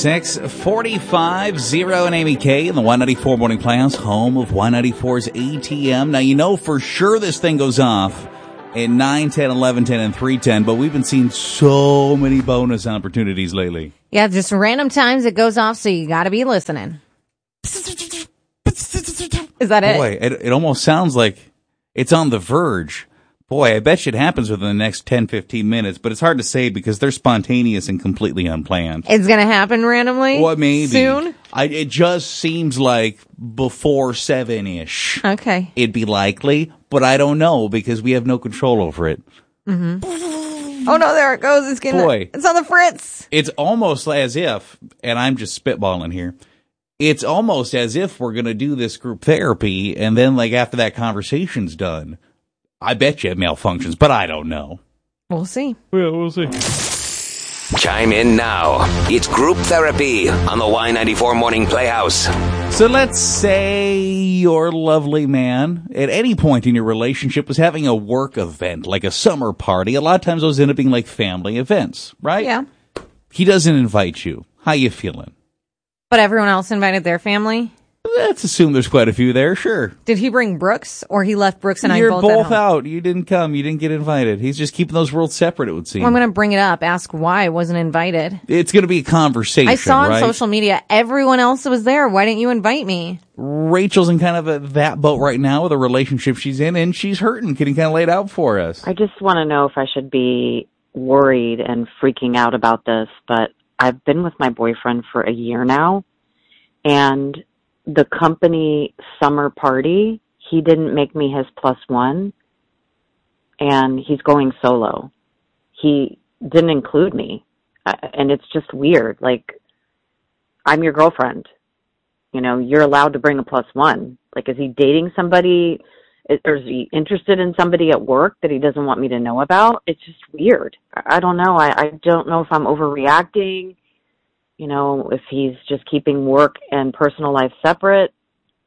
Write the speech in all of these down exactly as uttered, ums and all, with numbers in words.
six forty-five zero and Amy K in the Y ninety-four Morning Playhouse, home of Y ninety-four's A T M. Now, you know for sure this thing goes off at nine, ten, eleven, ten, and three ten, but we've been seeing so many bonus opportunities lately. Yeah, just random times it goes off, so you got to be listening. Is that it? Boy, it, it almost sounds like it's on the verge. Boy, I bet you it happens within the next ten, fifteen minutes, but it's hard to say because they're spontaneous and completely unplanned. It's going to happen randomly? What, maybe. Soon? I, it just seems like before seven-ish. Okay. It'd be likely, but I don't know because we have no control over it. Mm-hmm. Oh, no, there it goes. It's getting, Boy. It's on the fritz. It's almost as if, and I'm just spitballing here, it's almost as if we're going to do this group therapy, and then, like, after that conversation's done, I bet you it malfunctions, but I don't know. We'll see. Yeah, we'll see. Chime in now. It's group therapy on the Y ninety-four Morning Playhouse. So let's say your lovely man, at any point in your relationship, was having a work event, like a summer party. A lot of times those end up being like family events, right? Yeah. He doesn't invite you. How you feeling? But everyone else invited their family? Let's assume there's quite a few there, sure. Did he bring Brooks, or he left Brooks and You're I both at both home? out. You didn't come. You didn't get invited. He's just keeping those worlds separate, it would seem. Well, I'm going to bring it up, ask why I wasn't invited. It's going to be a conversation, I saw on right? social media, everyone else was there. Why didn't you invite me? Rachel's in kind of a, that boat right now with a relationship she's in, and she's hurting. Can you kind of lay it out for us? I just want to know if I should be worried and freaking out about this, but I've been with my boyfriend for a year now, and the company summer party, he didn't make me his plus one, and he's going solo. He didn't include me, and it's just weird. Like, I'm your girlfriend. You know, you're allowed to bring a plus one. Like, is he dating somebody, or is he interested in somebody at work that he doesn't want me to know about? It's just weird. I don't know. I, I don't know if I'm overreacting. You know, if he's just keeping work and personal life separate,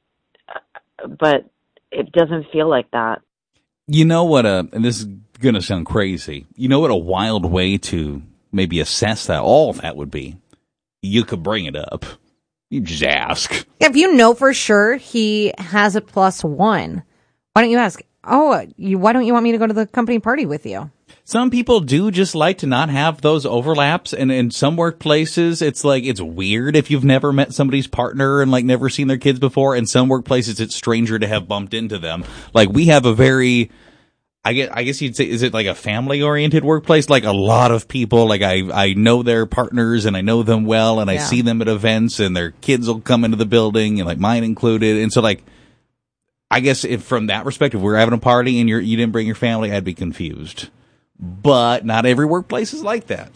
but it doesn't feel like that. You know what, a, and this is going to sound crazy, you know what a wild way to maybe assess that, all that would be? You could bring it up. You just ask. If you know for sure he has a plus one, why don't you ask, oh, you, why don't you want me to go to the company party with you? Some people do just like to not have those overlaps, and in some workplaces, it's like, it's weird if you've never met somebody's partner and like never seen their kids before. In some workplaces, it's stranger to have bumped into them. Like, we have a very, I guess, I guess you'd say, is it like a family-oriented workplace? Like, a lot of people, like, I, I know their partners and I know them well, and I Yeah. see them at events, and their kids will come into the building, and like mine included. And so, like, I guess if from that perspective, we're having a party and you're, you didn't bring your family, I'd be confused. But not every workplace is like that.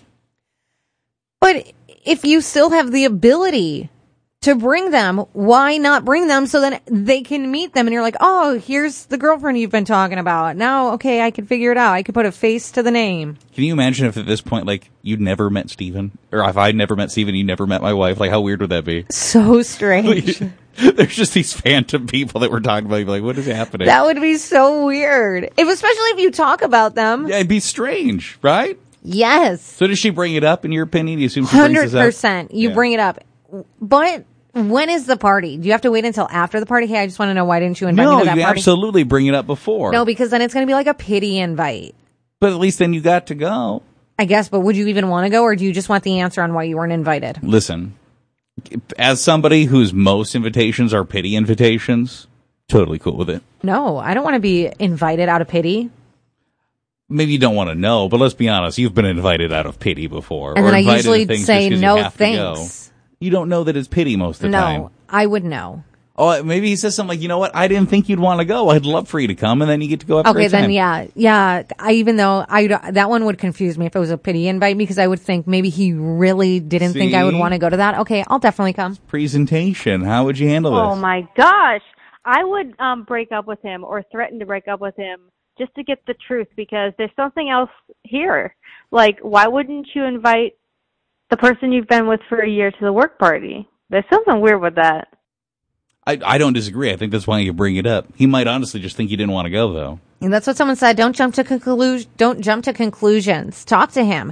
But if you still have the ability to bring them, why not bring them so then they can meet them? And you're like, oh, here's the girlfriend you've been talking about. Now, okay, I can figure it out. I can put a face to the name. Can you imagine if at this point, like, you'd never met Steven? Or if I'd never met Steven, you never met my wife? Like, how weird would that be? So strange. There's just these phantom people that we're talking about. You'd be like, what is happening? That would be so weird. If, especially if you talk about them. Yeah, it'd be strange, right? Yes. So does she bring it up, in your opinion? Do you assume she brings one this up? hundred percent. You Yeah. bring it up. But when is the party? Do you have to wait until after the party? Hey, I just want to know, why didn't you invite No, me to that you party? absolutely bring it up before. No, because then it's going to be like a pity invite. But at least then you got to go. I guess, but would you even want to go, or do you just want the answer on why you weren't invited? Listen, as somebody whose most invitations are pity invitations, totally cool with it. No, I don't want to be invited out of pity. Maybe you don't want to know, but let's be honest, you've been invited out of pity before. And or then I invited usually to things say, just 'cause no you have to go. thanks. You don't know that it's pity most of the No, time. I would know. Oh, maybe he says something like, you know what, I didn't think you'd want to go. I'd love for you to come, and then you get to go after Okay, a then time. yeah, yeah. I even though I that one would confuse me if it was a pity invite, because I would think maybe he really didn't think I would See? want to go to that. Okay, I'll definitely come. Presentation. How would you handle Oh this? my gosh. I would um break up with him or threaten to break up with him just to get the truth, because there's something else here. Like, why wouldn't you invite the person you've been with for a year to the work party? There's something weird with that. I, I don't disagree. I think that's why you bring it up. He might honestly just think you didn't want to go, though. And that's what someone said. Don't jump to conclu- Don't jump to conclusions. Talk to him.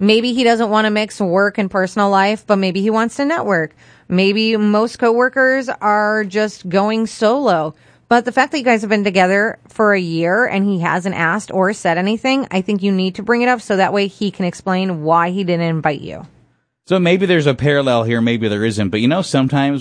Maybe he doesn't want to mix work and personal life, but maybe he wants to network. Maybe most coworkers are just going solo. But the fact that you guys have been together for a year and he hasn't asked or said anything, I think you need to bring it up so that way he can explain why he didn't invite you. So maybe there's a parallel here, maybe there isn't. But you know, sometimes